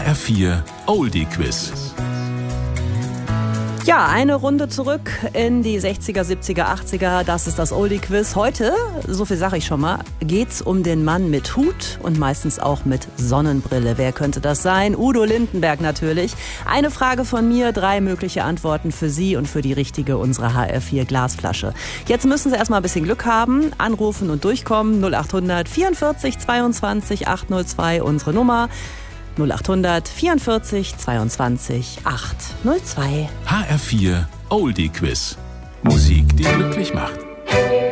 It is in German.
HR4 Oldie Quiz. Ja, eine Runde zurück in die 60er, 70er, 80er. Das ist das Oldie Quiz. Heute, so viel sage ich schon mal, geht's um den Mann mit Hut und meistens auch mit Sonnenbrille. Wer könnte das sein? Udo Lindenberg natürlich. Eine Frage von mir, 3 mögliche Antworten für Sie und für die richtige unsere HR4 Glasflasche. Jetzt müssen Sie erstmal ein bisschen Glück haben, anrufen und durchkommen. 0800 44 22 802 unsere Nummer. 0800 44 22 802. HR4 Oldie Quiz. Musik, die glücklich macht.